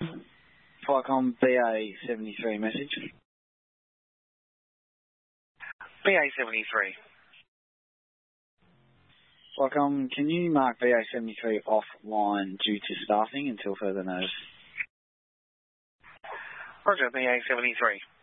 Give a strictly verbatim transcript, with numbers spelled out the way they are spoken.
Flycom B A seventy-three message. B A seventy-three. Flycom, can you mark B A seventy-three offline due to staffing until further notice? Roger, B A seventy-three.